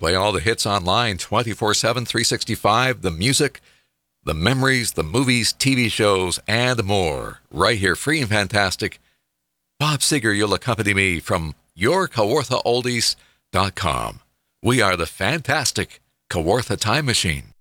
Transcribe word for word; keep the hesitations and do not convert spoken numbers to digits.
play all the hits online twenty-four seven, three sixty-five, the music, the memories, the movies, T V shows, and more. Right here, free and fantastic. Bob Seger, you'll accompany me from your Kawartha Oldies dot com. We are the fantastic Kawartha Time Machine.